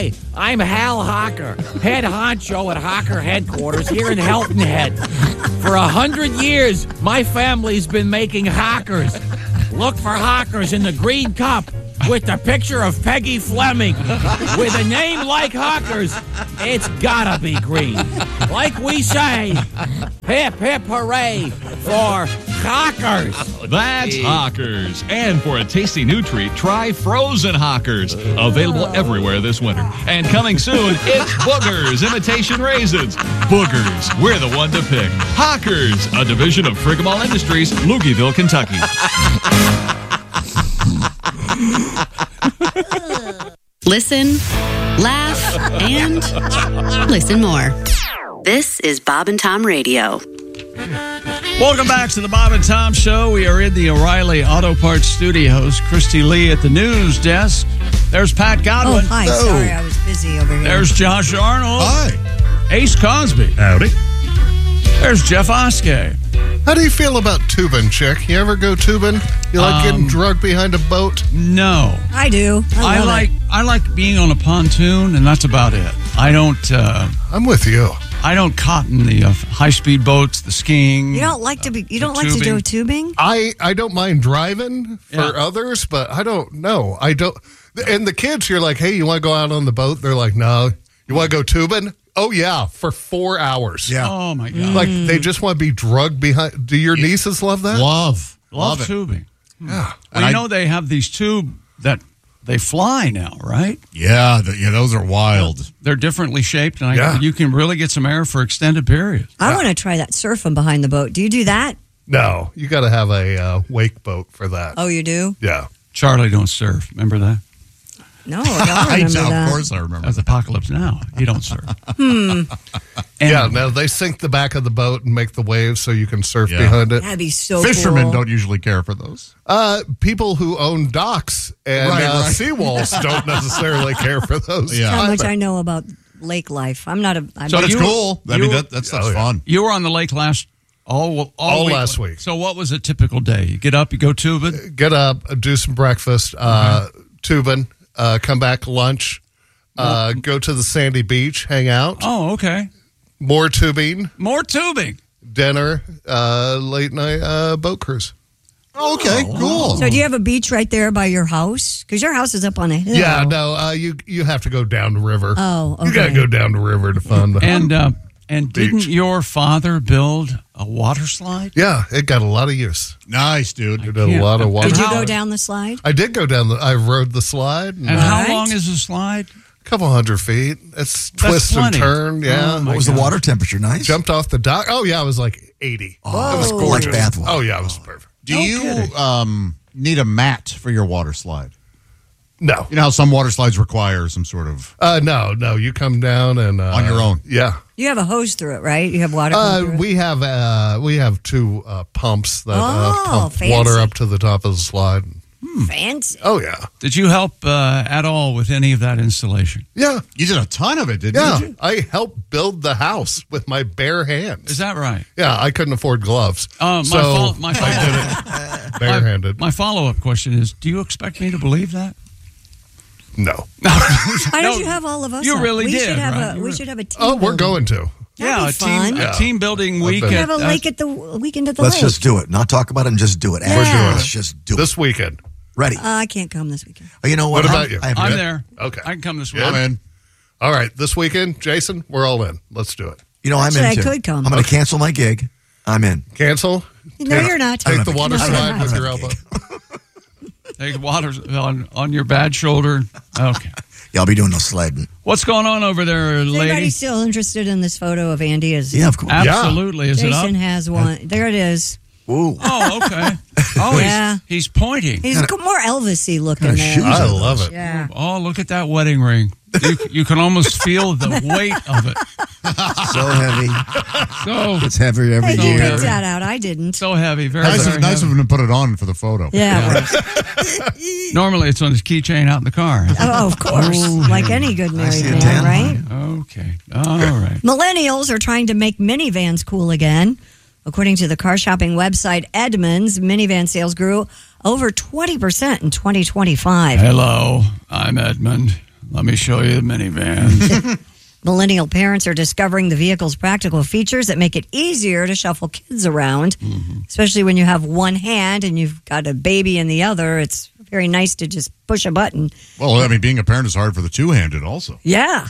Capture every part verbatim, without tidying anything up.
Hi, I'm Hal Hocker, head honcho at Hocker headquarters here in Hilton Head. For a hundred years, my family's been making Hockers. Look for Hockers in the green cup with the picture of Peggy Fleming. With a name like Hockers, it's gotta be green. Like we say, hip hip hooray for Hockers. That's Hockers. And for a tasty new treat, try frozen Hockers. Available everywhere this winter. And coming soon, it's Boogers Imitation Raisins. Boogers, we're the one to pick. Hockers, a division of Frigamall Industries, Louisville, Kentucky. Listen, laugh, and listen more. This is Bob and Tom Radio. Welcome back to the Bob and Tom Show. We are in the O'Reilly Auto Parts Studios. Christy Lee at the news desk. There's Pat Godwin. Oh, hi. Oh. Sorry, I was busy over here. There's Josh Arnold. Hi. Ace Cosby. Howdy. There's Jeff Oskey. How do you feel about tubing, chick? You ever go tubing? You like Um, getting drugged behind a boat? No. I do. I, I love like it. I like being on a pontoon, and that's about it. I don't uh, I'm with you. I don't cotton the uh, high speed boats, the skiing. You don't like to be. You don't like tubing. to do tubing. I, I don't mind driving for Yeah. others, but I don't know. I don't. And the kids, you're like, hey, you want to go out on the boat? They're like, no. You want to go tubing? Oh, yeah, for four hours. Yeah. Oh my god. Like, they just want to be drugged behind. Do your nieces love that? Love. Love, Love it. tubing. Yeah. Well, And you I- know they have these tube that they fly now, right? Yeah, the, yeah, those are wild. They're differently shaped, and I, Yeah. you can really get some air for extended periods. I want to try that surfing behind the boat. Do you do that? No, you got to have a uh, wake boat for that. Oh, you do? Yeah. Charlie don't surf. Remember that? No, I don't I, remember of that. course I remember. That's Apocalypse Now. He don't surf. Hmm. Yeah, Anyway. no, they sink the back of the boat and make the waves so you can surf Yeah. behind it. That'd be so Fishermen cool. don't usually care for those. Uh, people who own docks and Right, uh, right. seawalls don't necessarily care for those. Yeah. How much either. I know about lake life. I'm not a. I'm So But it's you- cool. I you- mean, that, that stuff's Oh, yeah. fun. You were on the lake last all all, All week. last week. So what was a typical day? You get up, you go tubing. Get up, do some breakfast, uh, tubing, uh, come back lunch, uh, go to the sandy beach, hang out, Oh, okay. more tubing, More tubing. dinner, uh, late night uh, boat cruise. Okay, cool. So do you have a beach right there by your house? Because your house is up on a hill. Yeah, no, uh, you you have to go down the river. Oh, You got to okay. go down the river to find the And uh, and Beach. didn't your father build a water slide? Yeah, it got a lot of use. Nice, dude. It did a can't- lot of water. Did you How- go down the slide? I did go down the. I rode the slide. And And a how Right. long is the slide? couple hundred feet. It's That's twist and plenty. turn. Yeah. Oh, my What was the gosh. water temperature? Nice. Jumped off the dock. Oh yeah, it was like eighty. Oh, it was like gorgeous. bath water. Oh yeah, it was perfect. Do you um, need a mat for your water slide? No, You know how some water slides require some sort of uh, no, no. You come down and uh, on your own. Yeah. You have a hose through it, right? You have water. coming Uh, through it? we have uh, we have two uh, pumps that uh, Oh, pump fancy. water up to the top of the slide. Fancy. Oh yeah, Did you help uh, at all with any of that installation? yeah, You did a ton of it, didn't yeah. you? I helped build the house with my bare hands. Is that right? Yeah, I couldn't afford gloves, Uh, my so fault- my fault. I did it barehanded. My follow-up question is, do you expect me to believe that? no. Why don't No, you have all of us? you up? really we did, Should have right? a, You we were- should have a team. Oh, we're building. going to. Yeah, be a team, fun. a Yeah. team building I've week. been- We at- have a at- lake at the weekend at the Let's lake. just do it. Not talk about it and just do it. We're doing Let's it. just do This it. weekend. Ready. Uh, I can't come this weekend. Oh, you know what? What I'm- about you? I have I'm to- there. Okay. I can come this week. Yeah. I'm in. All right, this weekend, Jason, we're all in. Let's do it. You know, I'm Actually, in I too. could come. I'm going to cancel my gig. I'm in. Cancel. No, you're not. Take the water No, you're slide not. with your I don't elbow. have Take water on, on your bad shoulder. Okay. Yeah, I'll be doing no sledding. What's going on over there, Is anybody lady? still interested in this photo of Andy? Is Yeah, of course. Absolutely. Is it up? Jason has one. There it is. Ooh. Oh, okay. Oh, Yeah. he's, he's pointing. He's more Elvis-y looking Kinda there. shoes I are love those? it. Yeah. Oh, look at that wedding ring. You, you can almost feel the weight of it. So heavy. So, It's heavy every Hey, So you year. picked that out. I didn't. so heavy. Very, Nice, very of, nice heavy. of him to put it on for the photo. Yeah. Normally, it's on his keychain out in the car. Oh, of course. Like any good married see a man, tan right? line. Okay. All right. Millennials are trying to make minivans cool again. According to the car shopping website Edmunds, minivan sales grew over twenty percent in twenty twenty-five. Hello, I'm Edmund. Let me show you the minivan. Millennial parents are discovering the vehicle's practical features that make it easier to shuffle kids around, mm-hmm. especially when you have one hand and you've got a baby in the other. It's very nice to just push a button. Well, I mean, being a parent is hard for the two-handed also. Yeah.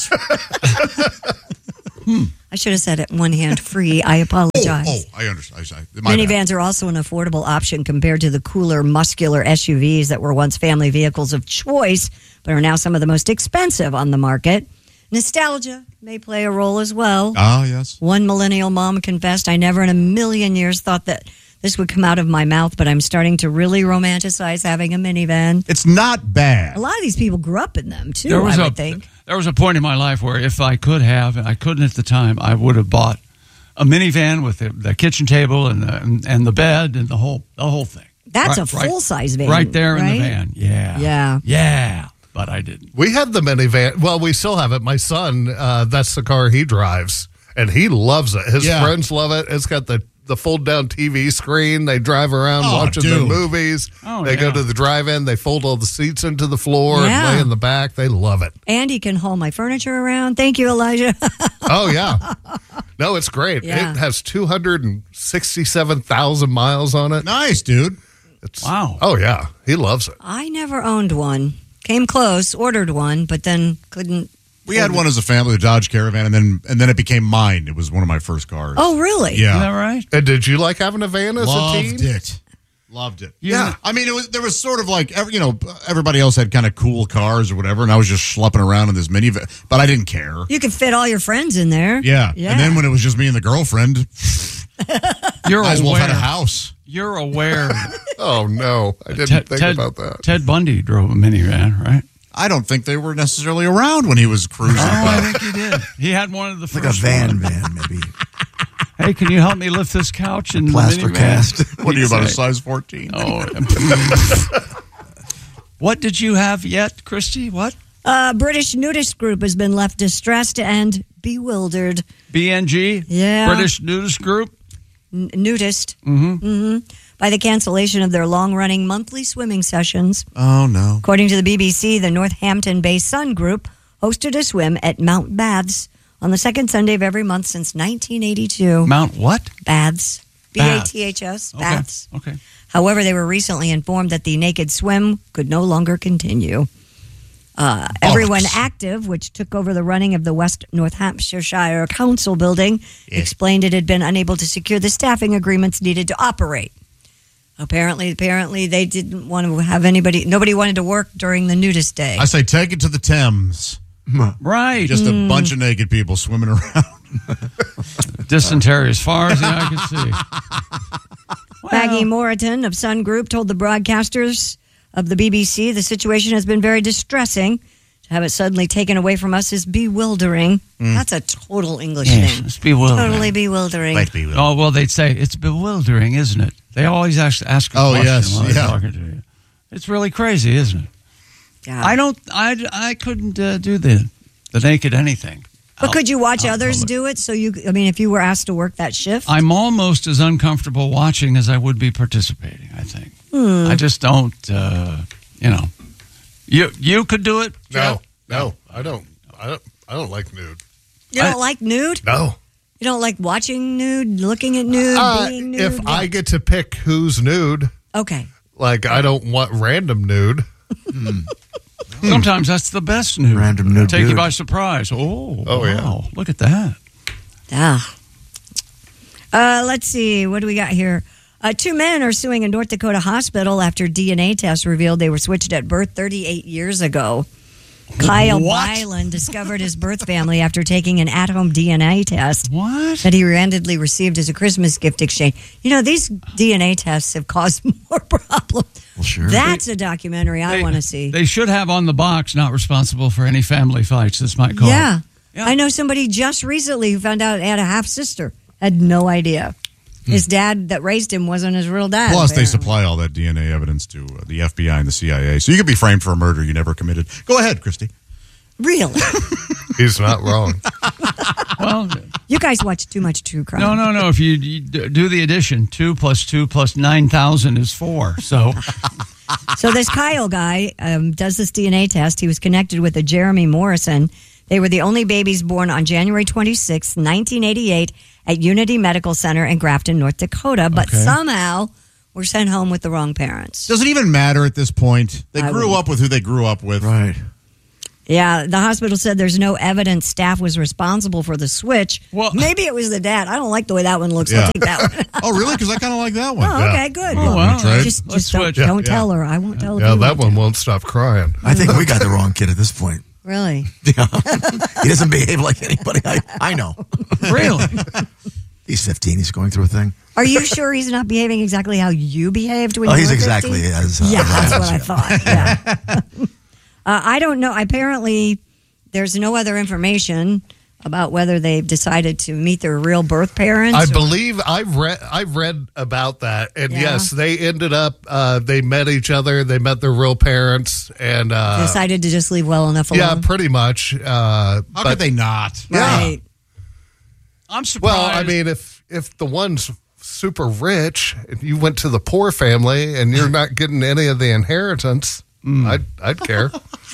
hmm. I should have said it one hand free. I apologize. Oh, oh I understand. I, my Minivans bad. are also an affordable option compared to the cooler, muscular S U Vs that were once family vehicles of choice, but are now some of the most expensive on the market. Nostalgia may play a role as well. Ah, yes. One millennial mom confessed, I never in a million years thought that this would come out of my mouth, but I'm starting to really romanticize having a minivan. It's not bad. A lot of these people grew up in them, too, there was I a, would think. There was a point in my life where if I could have, and I couldn't at the time, I would have bought a minivan with the, the kitchen table and the, and, and the bed and the whole the whole thing. That's right, a full-size van, Right there right? in the van, yeah. Yeah. Yeah. But I didn't. We had the minivan. Well, we still have it. My son, uh, that's the car he drives, and he loves it. His Yeah. friends love it. It's got the, the fold-down T V screen. They drive around Oh, watching their dude. movies. Oh, they yeah. go to the drive-in. They fold all the seats into the floor Yeah. and lay in the back. They love it. And he can haul my furniture around. Thank you, Elijah. Oh, yeah. No, it's great. Yeah. It has two hundred sixty-seven thousand miles on it. Nice, dude. It's, Wow. Oh, yeah. He loves it. I never owned one. Came close, ordered one, but then couldn't. We had one as a family, the Dodge Caravan, and then and then it became mine. It was one of my first cars. Oh, really? yeah. Isn't that right? And did you like having a van as a teen? Loved it. Loved it. Yeah. I mean, it was there was sort of like, every, you know, everybody else had kind of cool cars or whatever, and I was just schlepping around in this minivan, but I didn't care. You could fit all your friends in there. Yeah. Yeah. And then when it was just me and the girlfriend, You're might as well aware. have had a house. You're aware. Oh, no. I didn't Ted, think Ted- about that. Ted Bundy drove a minivan, right? I don't think they were necessarily around when he was cruising. Oh, I but think he did. He had one of the Like a first van ones. van, maybe. Hey, can you help me lift this couch in Plaster the minivan? cast. What are you, about a Say- size fourteen? Oh. What did you have yet, Christy? What? A British nudist group has been left distressed and bewildered. B N G? Yeah. British News Group? N- nudist. Mm-hmm. hmm By the cancellation of their long-running monthly swimming sessions. Oh, no. According to the B B C, the Northampton-based Sun Group hosted a swim at Mount Baths on the second Sunday of every month since nineteen eighty-two. Mount what? Baths. B A T H S. Okay. Baths. Okay. However, they were recently informed that the naked swim could no longer continue. Uh, everyone Active, which took over the running of the West Northamptonshire Council building, Yeah. explained it had been unable to secure the staffing agreements needed to operate. Apparently, apparently they didn't want to have anybody. Nobody wanted to work during the nudist day. I say take it to the Thames. Right. Just Mm. a bunch of naked people swimming around. Dysentery as far as the eye can see. Maggie Moreton of Sun Group told the broadcasters of the B B C the situation has been very distressing. To have it suddenly taken away from us is bewildering. That's a total English Yes, thing. it's bewildering. Totally bewildering. Might be. Oh, well, they'd say, it's bewildering, isn't it? They always ask, ask a Oh, question yes, while they're yeah. talking to you. It's really crazy, isn't it? Yeah. I don't, I, I couldn't uh, do the, the naked anything. But Out- could you watch out others public. do it? So you, I mean, if you were asked to work that shift, I'm almost as uncomfortable watching as I would be participating, I think. Hmm. I just don't, uh, you know. You you could do it? No, Jeff? no, I don't. I don't. I don't like nude. you don't I- like nude. No. You don't like watching nude, looking at nude, Uh, being nude. if I What? get to pick who's nude, okay, like I don't want random nude. Sometimes that's the best news. Random nude Take you dude. by surprise. Oh, Oh, yeah. wow. Look at that. yeah. Uh, let's see. What do we got here? Uh, two men are suing a North Dakota hospital after D N A tests revealed they were switched at birth thirty-eight years ago. Kyle What? Byland discovered his birth family after taking an at-home D N A test What? that he randomly received as a Christmas gift exchange. You know, these D N A tests have caused more problems. Well, sure. That's a documentary I They- want to see. They should have on the box, not responsible for any family fights this might cause. Yeah. Yeah. I know somebody just recently who found out he had a half sister. Had no idea. His dad that raised him wasn't his real dad. Plus, they apparently. supply all that D N A evidence to uh, the F B I and the C I A. So you could be framed for a murder you never committed. Go ahead, Christy. Really? He's not wrong. Well, You guys watch too much true crime. no, no, no. If you, you d- do the addition, two plus two plus nine thousand is four. So So this Kyle guy um, does this D N A test. He was connected with a Jeremy Morrison. They were the only babies born on January twenty-sixth, nineteen eighty-eight at Unity Medical Center in Grafton, North Dakota, but Okay. somehow were sent home with the wrong parents. Does it even matter at this point? They I grew wouldn't. up with who they grew up with. Right. Yeah, the hospital said there's no evidence staff was responsible for the switch. Well- Maybe it was the dad. I don't like the way that one looks. Yeah. I'll take that one. Oh, really? Because I kind of like that one. Oh, okay, good. Oh, well, trade? Just, let's just don't, switch. don't Yeah, tell yeah. her. I won't tell her. Yeah, if you that want one to. won't stop crying. I think we got the wrong kid at this point. Really? Yeah. He doesn't behave like anybody I, I know. really, He's fifteen. He's going through a thing. Are you sure he's not behaving exactly how you behaved when Oh, you he's were exactly fifteen? as, uh, yeah, as that's I what I was, thought. Yeah. uh, I don't know. Apparently, there's no other information about whether they've decided to meet their real birth parents. I or- believe I've read I've read about that, and Yeah. yes, they ended up. Uh, they met each other. They met their real parents, and uh, decided to just leave well enough alone. yeah, pretty much. Uh, How but, could they not? Right. I'm surprised. Well, I mean, if if the one's super rich, and you went to the poor family, and you're not getting any of the inheritance, I'd I'd care.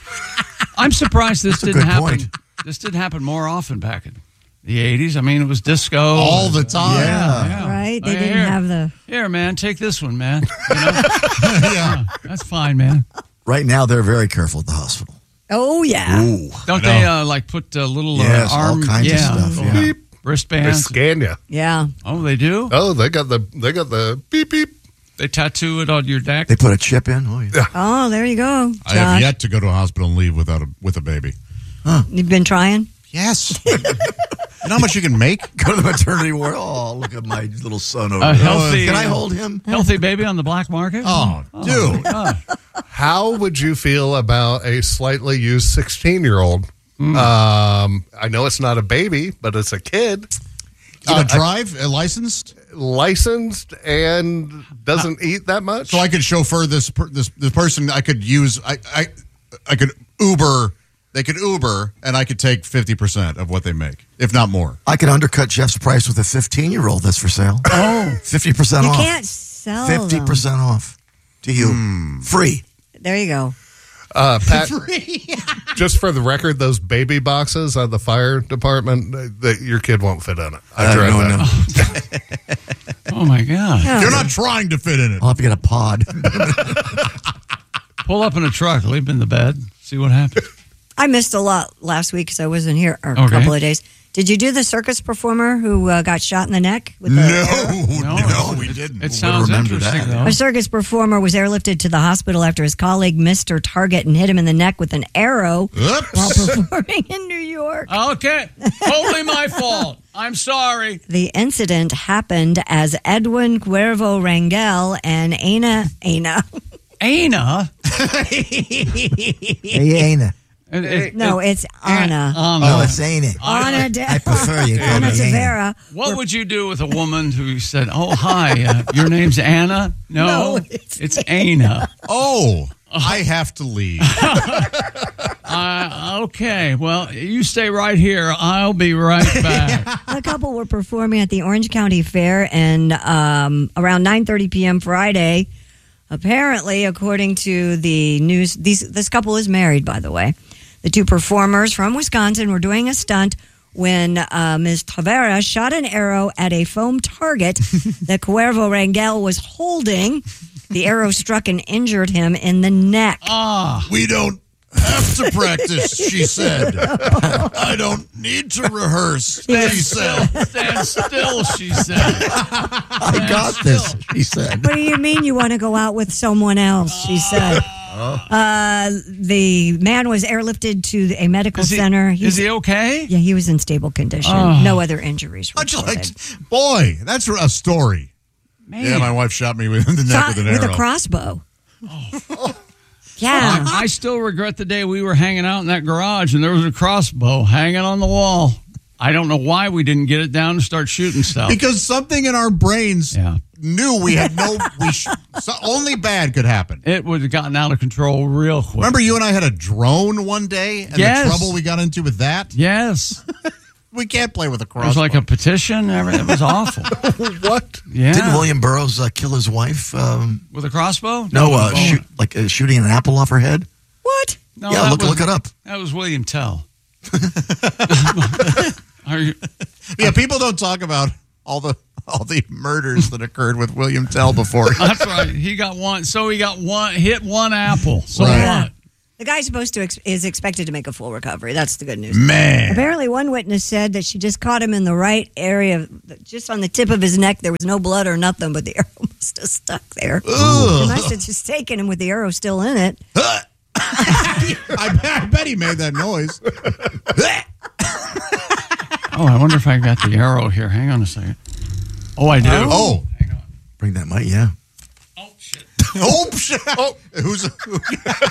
I'm surprised this a didn't good happen. point. This didn't happen more often back in the eighties. I mean, it was disco All the time. Yeah, yeah. Right? They Oh, didn't here. have the. Here, man, take this one, man. You know? Yeah. That's fine, man. Right now, they're very careful at the hospital. Oh, yeah. Ooh. Don't I they know. uh, like put a little Yes, uh, all arm? kinds of yeah, stuff, little yeah. They wristbands. scan you. Yeah. Oh, they do. Oh, they got the they got the beep beep. They tattoo it on your neck. They put a chip in. Oh, yeah. Oh, there you go. I have Josh. yet to go to a hospital and leave without a with a baby. You've been trying? Yes. You know how much you can make? Go to the maternity ward. Oh, look at my little son over A there. healthy- Can I hold him? Healthy baby on the black market. Oh, dude. God. How would you feel about a slightly used sixteen year old? Hmm. Um, I know it's not a baby, but it's a kid, Uh, drive, uh, licensed, licensed, and doesn't eat that much. so I could chauffeur this per, this this person. I could use. I I I could Uber. They could Uber, and I could take fifty percent of what they make, if not more. I could undercut Jeff's price with a fifteen-year-old that's for sale. Oh, fifty percent You off. can't sell fifty percent off to you. Hmm. Free. them. There you go. Uh, Pat, just for the record, those baby boxes on the fire department, uh, that your kid won't fit in it. I Uh, tried no, that. no. oh my God! Yeah. You're not trying to fit in it. I'll have to get a pod. Pull up in a truck, leave him in the bed, see what happens. I missed a lot last week because I wasn't here or a Okay. couple of days. Did you do the circus performer who uh, got shot in the neck? With the No, arrow? no, it- we it- didn't. It sounds remember interesting, that. though. A circus performer was airlifted to the hospital after his colleague missed her target and hit him in the neck with an arrow while Oops. performing in New York. Okay, totally my fault. I'm sorry. The incident happened as Edwin Cuervo Rangel and Ana Ana. Ana. Hey, ain't it? It- it- No, it's Ana. Ana. Oh, it's ain't it? Ana, De- I prefer you. call Ana me Ain't It. Tavera. What would you do with a woman who said, "Oh, hi, uh, your name's Anna"? No, No, it's it's Ana. Oh, I have to leave. Uh, okay, well, you stay right here. I'll be right back. The couple were performing at the Orange County Fair and um, around nine thirty p.m. Friday. Apparently, according to the news, these, this couple is married, by the way. The two performers from Wisconsin were doing a stunt when uh, Miz Tavera shot an arrow at a foam target that Cuervo Rangel was holding. The arrow struck and injured him in the neck. Ah, We don't have to practice, she said. I don't need to rehearse, she said. stand still, she said. I got this, she said. What do you mean you want to go out with someone else? She said. Uh, the man was airlifted to a medical Is he, center. is he okay? Yeah, he was in stable condition. Oh. No other injuries How'd you reported. like? Boy, that's a story. Man. Yeah, my wife shot me with the neck Shot with an with arrow. a crossbow. Yeah. I, I still regret the day we were hanging out in that garage and there was a crossbow hanging on the wall. I don't know why we didn't get it down and start shooting stuff. Because something in our brains Yeah. knew we had no. We sh- so only bad could happen. It would have gotten out of control real quick. Remember, you and I had a drone one day, and Yes. the trouble we got into with that. Yes. We can't play with a It crossbow. was like a petition. It was awful. What? Yeah. Didn't William Burroughs uh, kill his wife? Um, With a crossbow? no, uh, Oh. shoot, like uh, shooting an apple off her head. What? No, yeah, that look was- look it up. That was William Tell. Are you, Yeah, people don't talk about all the all the murders that occurred with William Tell before. that's right. He got one. So he got one. Hit one apple. So Right. what? The guy's supposed to ex- is expected to make a full recovery. That's the good news. Man, Apparently, one witness said that she just caught him in the right area, just on the tip of his neck. There was no blood or nothing, but the arrow must have stuck there. She must have just taken him with the arrow still in it. I, bet, I bet he made that noise. Oh, I wonder if I got the arrow here. Hang on a second. Oh, I do. Oh, Bring that mic, yeah. Oh, shit. oh, shit. Oh, who's?